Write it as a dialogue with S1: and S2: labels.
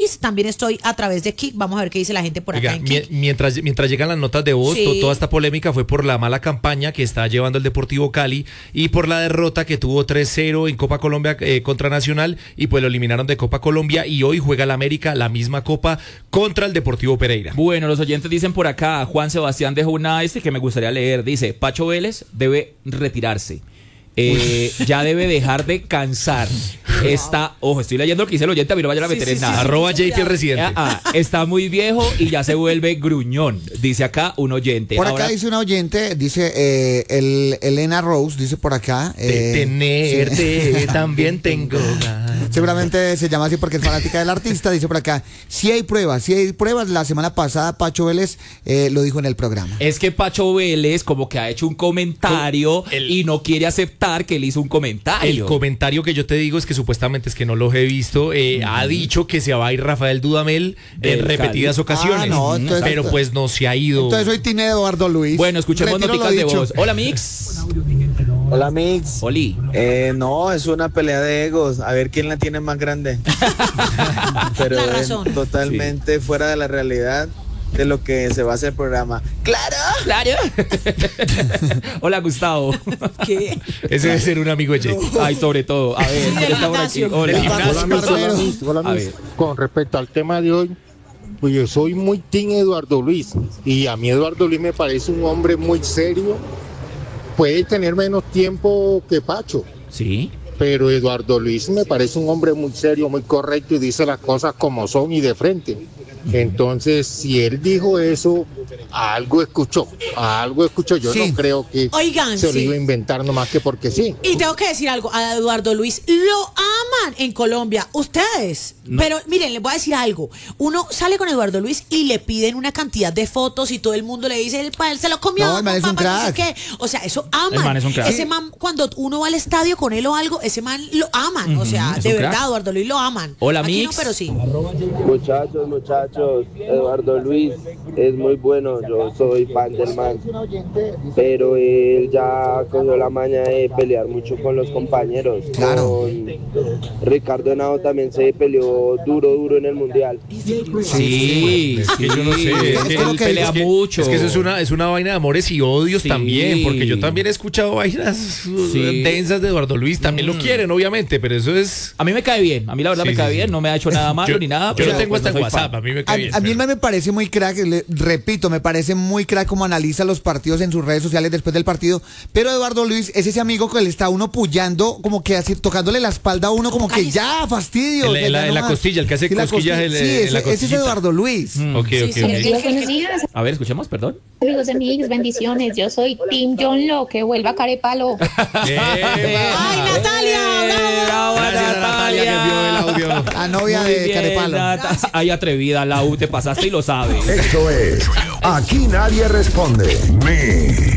S1: X, también estoy a través de Kik. Vamos a ver qué dice la gente por acá.
S2: Oiga, mientras llegan las notas de voz, toda esta polémica fue por la mala campaña que está llevando el Deportivo Cali y por la derrota que tuvo 3-0 en Copa Colombia contra Nacional, y pues lo eliminaron de Copa Colombia, y hoy juega el América la misma Copa contra el Deportivo Pereira.
S3: Bueno, los oyentes dicen por acá, Juan Sebastián dejó una que me gustaría leer. Dice, Pacho Vélez debe retirarse. Ya debe dejar de cansar. Ojo, estoy leyendo lo que dice el oyente, a mí no vayan a meter en nada.
S2: Arroba JP el residente.
S3: Está muy viejo y ya se vuelve gruñón, dice acá un oyente.
S4: Por acá dice una oyente, dice Elena Rose, dice por acá.
S2: De tenerte también tengo.
S4: Seguramente se llama así porque es fanática del artista. Dice por acá, si hay pruebas. La semana pasada Pacho Vélez lo dijo en el programa.
S3: Es que Pacho Vélez como que ha hecho un comentario y no quiere aceptar que él hizo un comentario.
S2: El comentario que yo te digo es que supuestamente, es que no los he visto, ha dicho que se va a ir Rafael Dudamel en repetidas ocasiones, pero pues no se ha ido.
S4: Entonces hoy tiene Eduardo Luis.
S3: Bueno, escuchemos noticas de voz. Hola, Mix.
S5: Hola, Mix.
S3: Oli.
S5: No, es una pelea de egos. A ver quién la tiene más grande. Pero totalmente fuera de la realidad de lo que se va a hacer el programa. ¡Claro!
S3: ¡Claro! Hola, Gustavo.
S1: ¿Qué?
S2: Ese debe ser un amigo de Jake.
S3: Ay, sobre todo. A ver, ¿quién está por aquí?
S6: Hola, con respecto al tema de hoy, pues yo soy muy team Eduardo Luis. Y a mí Eduardo Luis me parece un hombre muy serio. Puede tener menos tiempo que Pacho.
S3: Sí.
S6: Pero Eduardo Luis me parece un hombre muy serio, muy correcto y dice las cosas como son y de frente. Entonces, si él dijo eso, algo escuchó. Yo no creo que se lo iba a inventar nomás que porque sí.
S1: Y tengo que decir algo, a Eduardo Luis lo aman en Colombia, ustedes. No. Pero miren, les voy a decir algo. Uno sale con Eduardo Luis y le piden una cantidad de fotos y todo el mundo le dice, él se lo comió.
S4: No, el man es un crack.
S1: No sé qué. O sea, eso aman.
S3: El man es un crack.
S1: Ese man, cuando uno va al estadio con él o algo, ese man lo aman. O sea, de verdad, Eduardo Luis lo aman.
S3: Hola,
S1: Aquí
S3: Mix.
S1: no, pero sí.
S5: Muchachos, Eduardo Luis es muy bueno, yo soy fan del man, pero él ya cogió la maña de pelear mucho con los compañeros.
S4: Claro.
S5: Con Ricardo Henao también se peleó duro en el Mundial.
S3: Sí,
S2: es que yo no sé,
S3: es que él pelea mucho.
S2: Es que eso es una vaina de amores y odios también, porque yo también he escuchado vainas densas de Eduardo Luis, también lo quieren obviamente, pero eso es...
S3: A mí me cae bien, a mí la verdad me cae bien, no me ha hecho nada malo ni nada.
S2: Yo lo tengo
S3: pues
S2: hasta en WhatsApp, a mí me cae bien.
S4: A mí me parece muy crack, repito, me parece muy crack como analiza los partidos en sus redes sociales después del partido, pero Eduardo Luis es ese amigo que le está a uno pullando, como que así, tocándole la espalda a uno, como que ya, fastidio.
S2: En la costilla, el que hace cosquillas en la costilla.
S4: Ese es Eduardo Luis.
S2: Ok.
S3: A ver, escuchemos, perdón.
S7: Amigos, bendiciones, yo soy Team John Lo, que vuelva Carepalo.
S1: ¡Ay, Natalia!
S3: ¡Bravo,
S2: Natalia! Que envió el audio.
S4: La novia de Carepalo.
S3: Ay, atrevida, Lau, te pasaste y lo sabes.
S8: Esto es Aquí Nadie Responde.